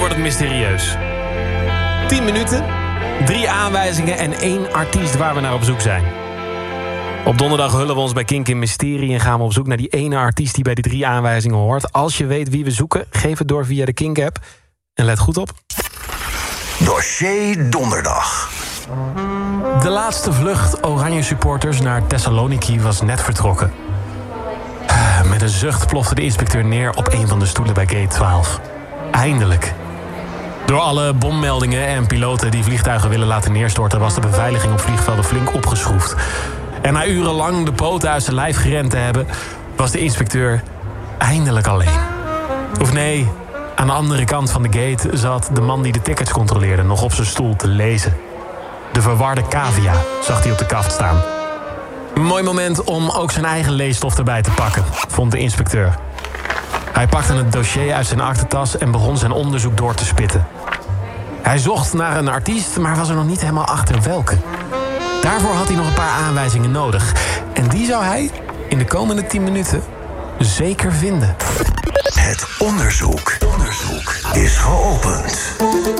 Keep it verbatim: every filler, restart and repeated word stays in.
wordt het mysterieus. tien minuten, drie aanwijzingen en één artiest waar we naar op zoek zijn. Op donderdag hullen we ons bij Kink in Mysterie en gaan we op zoek naar die ene artiest die bij die drie aanwijzingen hoort. Als je weet wie we zoeken, geef het door via de Kink-app. En let goed op. Dossier Donderdag. De laatste vlucht Oranje supporters naar Thessaloniki was net vertrokken. Met een zucht plofte de inspecteur neer op een van de stoelen bij gate twaalf. Eindelijk. Door alle bommeldingen en piloten die vliegtuigen willen laten neerstorten was de beveiliging op vliegvelden flink opgeschroefd. En na urenlang de poten uit zijn lijf gerend te hebben, was de inspecteur eindelijk alleen. Of nee, aan de andere kant van de gate zat de man die de tickets controleerde nog op zijn stoel te lezen. De verwarde cavia zag hij op de kaft staan. Een mooi moment om ook zijn eigen leesstof erbij te pakken, vond de inspecteur. Hij pakte het dossier uit zijn aktentas en begon zijn onderzoek door te spitten. Hij zocht naar een artiest, maar was er nog niet helemaal achter welke. Daarvoor had hij nog een paar aanwijzingen nodig. En die zou hij in de komende tien minuten zeker vinden. Het onderzoek, onderzoek is geopend.